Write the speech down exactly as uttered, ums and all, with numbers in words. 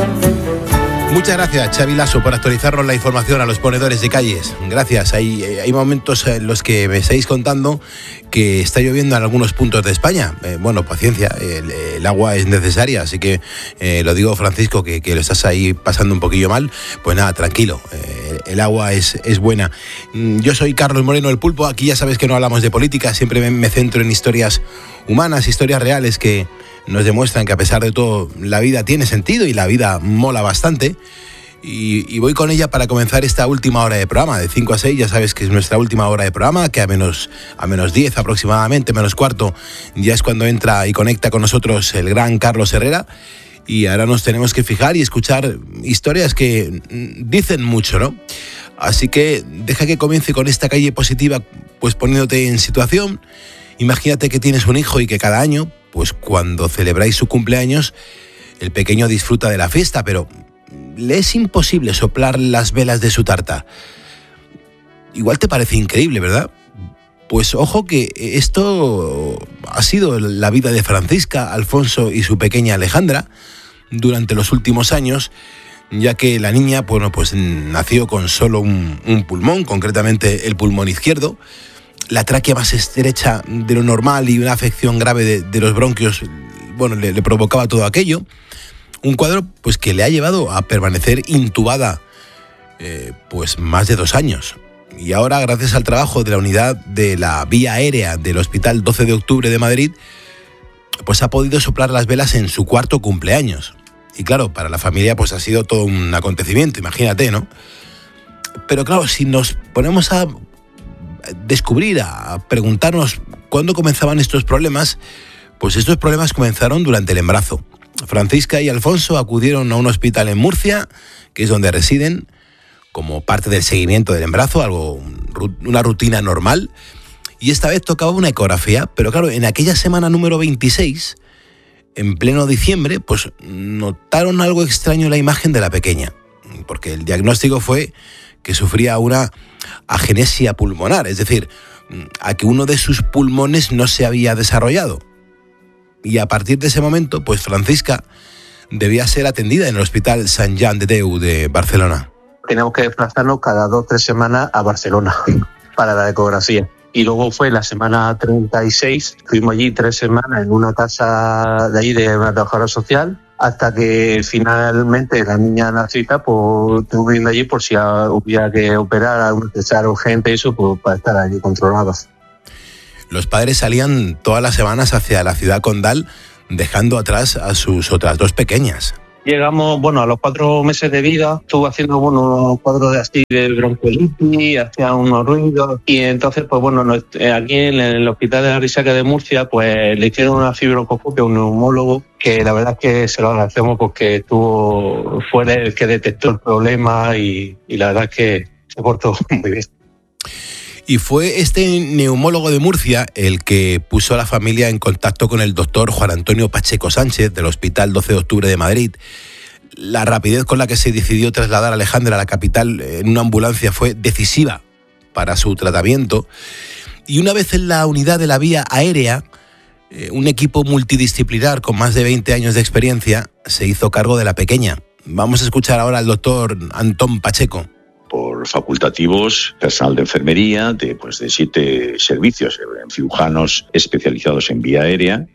Muchas gracias, Xavi Lasso, por actualizarnos la información a los ponedores de calles. Gracias. Hay, hay momentos en los que me estáis contando que está lloviendo en algunos puntos de España. Eh, bueno, paciencia, el, el agua es necesaria, así que eh, lo digo, Francisco, que, que lo estás ahí pasando un poquillo mal. Pues nada, tranquilo, eh, el agua es, es buena. Yo soy Carlos Moreno, el Pulpo. Aquí ya sabes que no hablamos de política, siempre me, me centro en historias humanas, historias reales que nos demuestran que a pesar de todo la vida tiene sentido y la vida mola bastante. Y, y voy con ella para comenzar esta última hora de programa, de cinco a seis, ya sabes que es nuestra última hora de programa, que a menos, a menos diez aproximadamente, menos cuarto, ya es cuando entra y conecta con nosotros el gran Carlos Herrera. Y ahora nos tenemos que fijar y escuchar historias que dicen mucho, ¿no? Así que deja que comience con esta calle positiva, pues poniéndote en situación. Imagínate que tienes un hijo y que cada año, pues cuando celebráis su cumpleaños, el pequeño disfruta de la fiesta, pero le es imposible soplar las velas de su tarta. Igual te parece increíble, ¿verdad? Pues ojo que esto ha sido la vida de Francisca, Alfonso y su pequeña Alejandra durante los últimos años, ya que la niña, bueno, pues nació con solo un, un pulmón, concretamente el pulmón izquierdo, la tráquea más estrecha de lo normal y una afección grave de, de los bronquios, bueno, le, le provocaba todo aquello. Un cuadro pues que le ha llevado a permanecer intubada eh, pues más de dos años. Y ahora, gracias al trabajo de la unidad de la vía aérea del Hospital doce de octubre de Madrid, pues ha podido soplar las velas en su cuarto cumpleaños. Y claro, para la familia pues ha sido todo un acontecimiento, imagínate, ¿no? Pero claro, si nos ponemos a descubrir, a preguntarnos cuándo comenzaban estos problemas, pues estos problemas comenzaron durante el embarazo. Francisca y Alfonso acudieron a un hospital en Murcia, que es donde residen, como parte del seguimiento del embarazo, algo, una rutina normal, y esta vez tocaba una ecografía, pero claro, en aquella semana número veintiséis, en pleno diciembre, pues notaron algo extraño en la imagen de la pequeña, porque el diagnóstico fue que sufría una agenesia pulmonar, es decir, a que uno de sus pulmones no se había desarrollado. Y a partir de ese momento, pues Francisca debía ser atendida en el Hospital Sant Jan de Déu de Barcelona. Teníamos que desplazarnos cada dos o tres semanas a Barcelona para la ecografía. Y luego fue la semana treinta y seis, estuvimos allí tres semanas en una casa de allí de una trabajadora social, hasta que finalmente la niña nacida, pues estuve viendo allí por si hubiera que operar, algún cesárea urgente, eso, pues para estar allí controlados. Los padres salían todas las semanas hacia la ciudad condal, dejando atrás a sus otras dos pequeñas. Llegamos, bueno, a los cuatro meses de vida, estuvo haciendo, bueno, unos cuadros de así de bronquiolitis, hacía unos ruidos, y entonces, pues bueno, aquí en el Hospital de la Risaca de Murcia, pues le hicieron una fibroscopia a un neumólogo, que la verdad es que se lo agradecemos porque estuvo, fue el que detectó el problema y, y la verdad es que se portó muy bien. Y fue este neumólogo de Murcia el que puso a la familia en contacto con el doctor Juan Antonio Pacheco Sánchez del Hospital doce de octubre de Madrid. La rapidez con la que se decidió trasladar a Alejandra a la capital en una ambulancia fue decisiva para su tratamiento. Y una vez en la unidad de la vía aérea, un equipo multidisciplinar con más de veinte años de experiencia se hizo cargo de la pequeña. Vamos a escuchar ahora al doctor Antón Pacheco. Por facultativos, personal de enfermería, de, pues, de siete servicios, cirujanos especializados en vía aérea,